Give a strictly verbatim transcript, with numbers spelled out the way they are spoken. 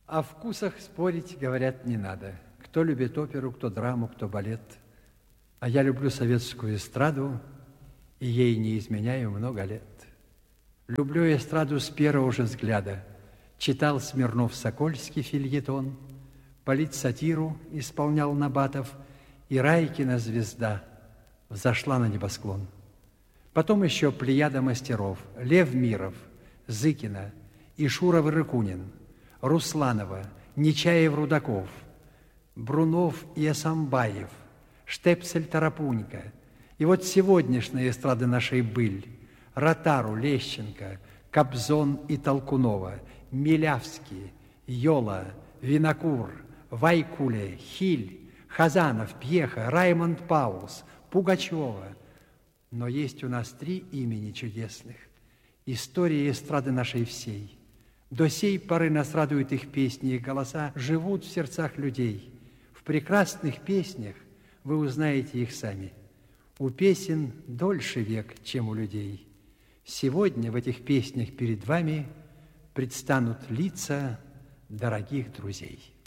О вкусах спорить, говорят, не надо. Кто любит оперу, кто драму, кто балет. А я люблю советскую эстраду, и ей не изменяю много лет. Люблю эстраду с первого же взгляда. Читал Смирнов-Сокольский фельетон, политсатиру исполнял Набатов, и Райкина звезда взошла на небосклон. Потом еще плеяда мастеров: Лев Миров, Зыкина, Ишуров-Рыкунин, Русланова, Нечаев-Рудаков, Брунов и Асамбаев, Штепсель-Тарапунька. И вот сегодняшняя эстрада нашей быль: Ротару, Лещенко, Кобзон и Толкунова, Милявский, Йола, Винокур, Вайкуле, Хиль, Хазанов, Пьеха, Раймонд Паулс, Пугачева. Но есть у нас три имени чудесных: история эстрады нашей всей. До сей поры нас радуют их песни, их голоса живут в сердцах людей. В прекрасных песнях вы узнаете их сами. У песен дольше век, чем у людей. Сегодня в этих песнях перед вами предстанут лица дорогих друзей.